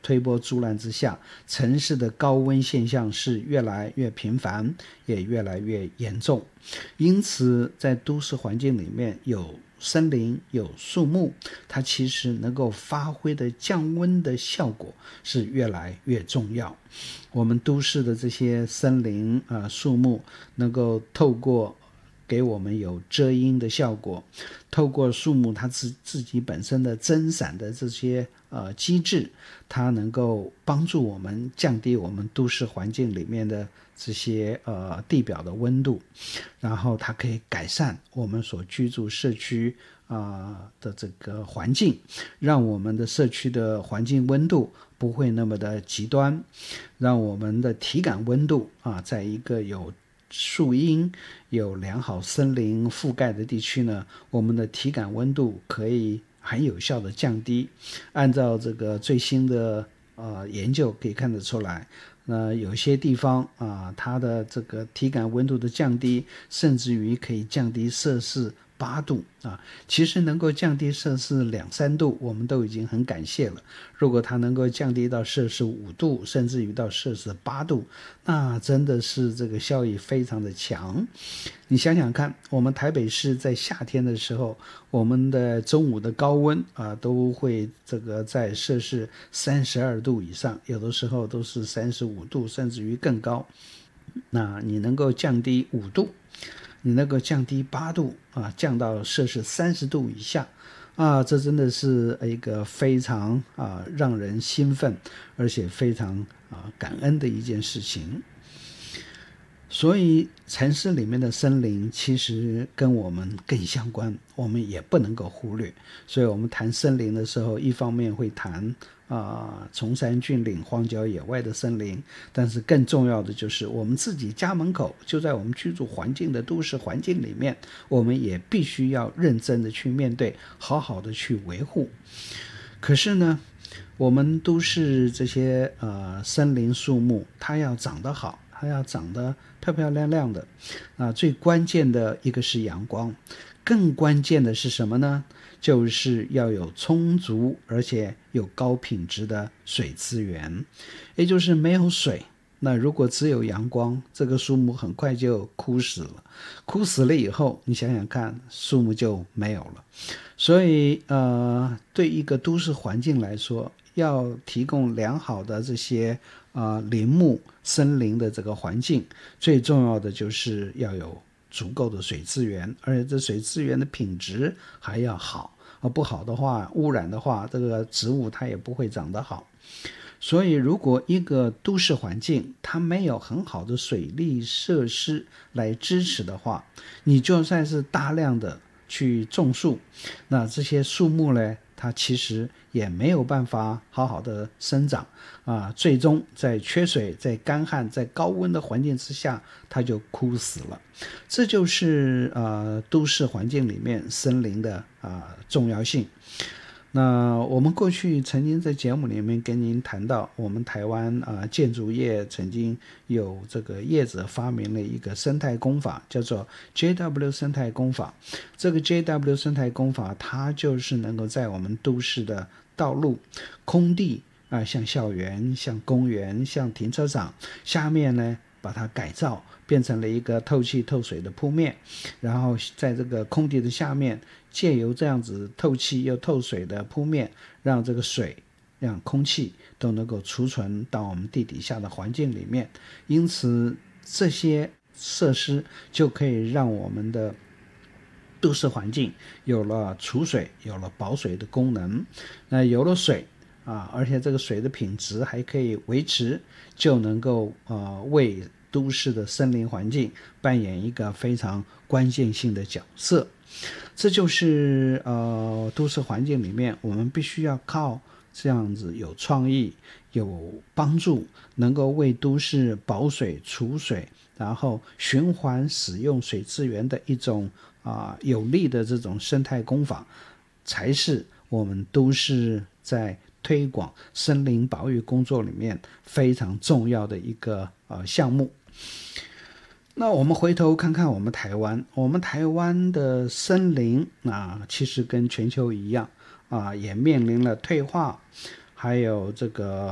推波助澜之下，城市的高温现象是越来越频繁，也越来越严重。因此在都市环境里面有森林有树木，它其实能够发挥的降温的效果是越来越重要。我们都市的这些森林树木能够透过给我们有遮阴的效果，透过树木它自己本身的增散的这些机制，它能够帮助我们降低我们都市环境里面的这些地表的温度，然后它可以改善我们所居住社区的这个环境，让我们的社区的环境温度不会那么的极端，让我们的体感温度在一个有树荫有良好森林覆盖的地区呢，我们的体感温度可以很有效的降低。按照这个最新的研究可以看得出来，有些地方它的这个体感温度的降低，甚至于可以降低摄氏8度其实能够降低摄氏2-3度，我们都已经很感谢了。如果它能够降低到摄氏5度，甚至于到摄氏8度，那真的是这个效益非常的强。你想想看，我们台北市在夏天的时候，我们的中午的高温都会这个在摄氏32度以上，有的时候都是35度，甚至于更高。那你能够降低5度，你能够降低8度降到摄氏30度以下这真的是一个非常让人兴奋，而且非常感恩的一件事情。所以城市里面的森林其实跟我们更相关，我们也不能够忽略。所以我们谈森林的时候，一方面会谈崇山峻岭荒郊野外的森林，但是更重要的就是我们自己家门口，就在我们居住环境的都市环境里面，我们也必须要认真的去面对，好好的去维护。可是呢，我们都市这些森林树木，它要长得好，它要长得漂漂亮亮的最关键的一个是阳光，更关键的是什么呢？就是要有充足而且有高品质的水资源。也就是没有水，那如果只有阳光，这个树木很快就枯死了。枯死了以后，你想想看，树木就没有了。所以对一个都市环境来说，要提供良好的这些林木森林的这个环境，最重要的就是要有足够的水资源，而且这水资源的品质还要好，不好的话，污染的话，这个植物它也不会长得好。所以如果一个都市环境它没有很好的水利设施来支持的话，你就算是大量的去种树，那这些树木呢，它其实也没有办法好好的生长最终在缺水在干旱在高温的环境之下，它就枯死了。这就是都市环境里面森林的重要性。那我们过去曾经在节目里面跟您谈到，我们台湾建筑业曾经有这个业者发明了一个生态工法，叫做 JW 生态工法。这个 JW 生态工法，它就是能够在我们都市的道路空地像校园像公园像停车场下面呢，把它改造变成了一个透气透水的铺面，然后在这个空地的下面，借由这样子透气又透水的铺面，让这个水让空气都能够储存到我们地底下的环境里面。因此这些设施就可以让我们的都市环境有了储水有了保水的功能。那有了水而且这个水的品质还可以维持，就能够为都市的森林环境扮演一个非常关键性的角色。这就是都市环境里面我们必须要靠这样子有创意有帮助，能够为都市保水储水然后循环使用水资源的一种有力的这种生态工法，才是我们都市在推广森林保育工作里面非常重要的一个项目。那我们回头看看我们台湾，我们台湾的森林其实跟全球一样也面临了退化，还有这个